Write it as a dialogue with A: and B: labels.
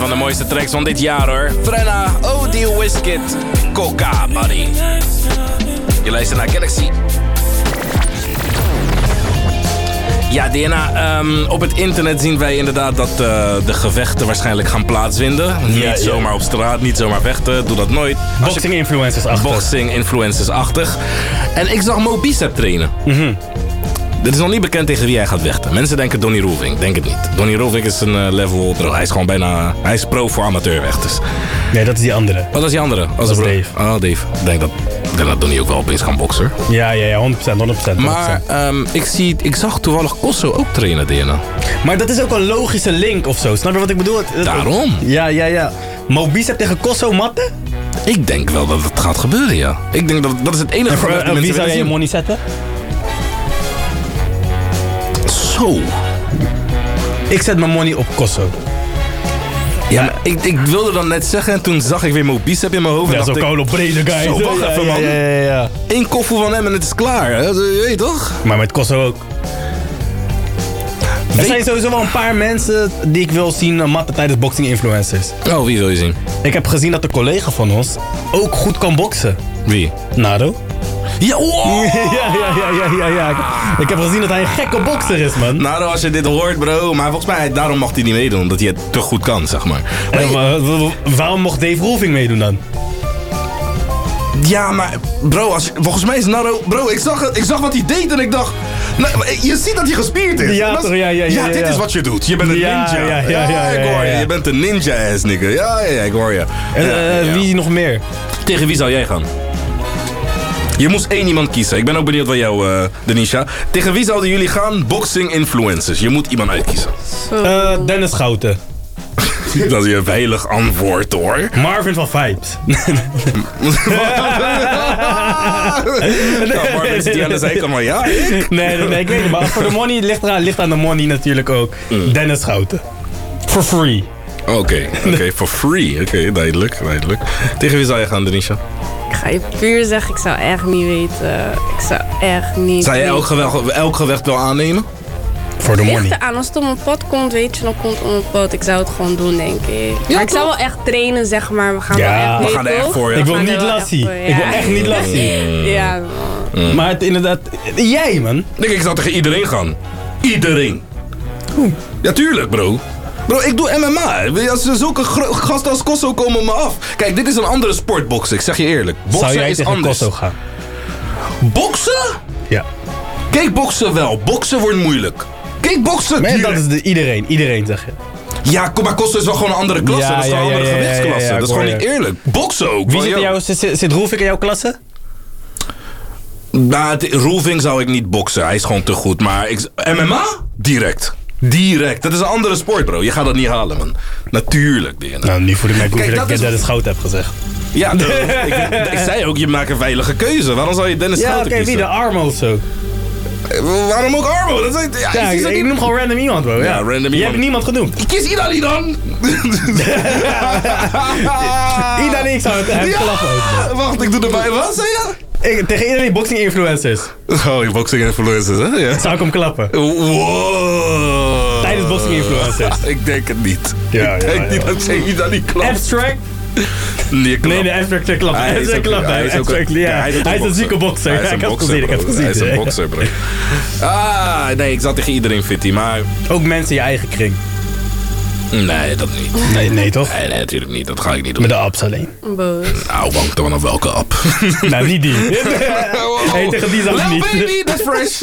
A: van de mooiste tracks van dit jaar hoor. Frenna, Odile Wizkid, Coca, buddy. Je luistert naar Galaxy. Ja, DNA, op het internet zien wij inderdaad dat de gevechten waarschijnlijk gaan plaatsvinden. Niet zomaar op straat, niet zomaar vechten, doe dat nooit. Boxing-influencers-achtig. En ik zag Mo Bicep trainen. Dit is nog niet bekend tegen wie hij gaat vechten. Mensen denken Donnie Roelvink, denk het niet. Donnie Roelvink is een level, hij is gewoon bijna, hij is pro voor amateurvechters.
B: Nee, dat is die andere.
A: Wat is die andere?
B: Dat is Dave.
A: Oh, Dave. Ik denk dat Donnie ook wel opeens gaan boksen.
B: Ja, 100%.
A: Maar ik zag toevallig Kosso ook trainen, DNA.
B: Maar dat is ook een logische link of zo. Snap je wat ik bedoel?
A: Daarom?
B: Ja. Mo Bicep tegen Kosso matten?
A: Ik denk wel dat het gaat gebeuren, ja. Ik denk dat is het enige wat mensen
B: wie zou jij je money zetten?
A: Zo.
B: Ik zet mijn money op Kosso.
A: Ja, maar ik wilde dan net zeggen en toen zag ik weer Mo Bicep in mijn hoofd.
B: Ja, zo'n koude brede guy.
A: Zo, wacht even man.
B: Ja.
A: Eén koffel van hem en het is klaar. Hè? Je weet toch?
B: Maar met Kosso ook. Er zijn sowieso wel een paar mensen die ik wil zien matten tijdens boxing influencers.
A: Oh, wie wil je zien?
B: Ik heb gezien dat een collega van ons ook goed kan boksen.
A: Wie?
B: Nado.
A: Ja, wow.
B: Ja. Ik heb gezien dat hij een gekke bokser is, man.
A: Nou, als je dit hoort, bro. Maar volgens mij, daarom mocht hij niet meedoen. Omdat hij het te goed kan, zeg maar.
B: Waarom mocht Dave Roelvink meedoen dan?
A: Ja, maar bro, volgens mij is Naro... Bro, ik zag wat hij deed en ik dacht... Nou, je ziet dat hij gespierd is.
B: Ja, toch? Ja,
A: dit is wat je doet. Je bent een ninja. Ja, ik hoor je. Je bent een ninja-ass, nigga. Ja, ik hoor je.
B: Wie nog meer?
A: Tegen wie zou jij gaan? Je moest één iemand kiezen. Ik ben ook benieuwd van jou, Denisha. Tegen wie zouden jullie gaan? Boxing influencers. Je moet iemand uitkiezen.
B: Dennis Schouten.
A: Dat is je veilig antwoord, hoor.
B: Marvin van Vibes.
A: Marvin zit die aan de zijkant, maar ja.
B: Nee, ik weet het. Maar voor de money ligt aan de money natuurlijk ook. Dennis Schouten. For free.
A: Oké, for free. Oké, duidelijk. Tegen wie zou je gaan, Denisha?
C: Ik ga je puur zeggen, ik zou echt niet weten. Zou
A: je elk gevecht wel aannemen?
B: Voor de money.
C: Als het op mijn pad komt, weet je, dan komt het op mijn pad. Ik zou het gewoon doen, denk ik.
A: Ja,
C: maar ik zou wel echt trainen, zeg maar. We gaan
A: er echt voor. Ja.
B: Ik wil niet lassie. Ik wil echt niet lassie.
C: Ja.
B: Maar het, inderdaad, jij, man.
A: Ik zou tegen iedereen gaan. Iedereen. Ja, tuurlijk, bro. Bro, ik doe MMA. Als zulke gasten als Kosso komen me af. Kijk, dit is een andere sport, boksen. Ik zeg je eerlijk. Boksen
B: zou jij
A: is
B: tegen
A: anders.
B: Kosso gaan?
A: Boksen?
B: Ja.
A: Kickboksen wel. Boksen wordt moeilijk. Kickboksen,
B: maar dat is iedereen zeg je.
A: Ja, maar Kosso is wel gewoon een andere klasse. Dat is gewoon een andere gewichtsklasse. Dat is gewoon niet eerlijk. Boksen ook.
B: Wie zit Roelvink in jouw klasse?
A: Nou, Roelvink zou ik niet boksen. Hij is gewoon te goed. Maar MMA? Direct. Dat is een andere sport, bro. Je gaat dat niet halen, man. Natuurlijk, DNA.
B: Nou, nu voel ik mij goed dat ik Dennis Schouten heb gezegd.
A: Ja, ik zei ook, je maakt een veilige keuze. Waarom zou je Dennis Schouten kiezen?
B: Wie de Armo of zo?
A: Waarom ook Armo?
B: Ik noem gewoon random iemand, bro. Ja, random iemand. Je hebt niemand genoemd.
A: Ik kies Idali dan.
B: Idali, ik zou het klappen ook.
A: Wacht, ik doe erbij. Wat zei je?
B: Tegen iedereen boxing influencers.
A: Oh, boxing influencers, hè? Ja.
B: Zou ik hem klappen?
A: Wow.
B: Tijdens boxing influencers.
A: Ik denk het niet.
B: Ik
A: denk niet dat ze Idali klapt.
B: Abstract?
A: Nee,
B: Abstract klapt. Hij is een zieke bokser. Ik heb het gezien.
A: Hij is een bokser, bro. Nee, ik zat tegen iedereen fitty, maar...
B: Ook mensen in je eigen kring.
A: Nee, dat niet.
B: Nee, toch?
A: Nee, natuurlijk niet. Dat ga ik niet doen.
B: Met de apps alleen.
C: Boos.
A: Nou, wacht dan op welke app?
B: Nou, niet die. Hey, tegen die zag ik niet.
A: Baby, that's fresh.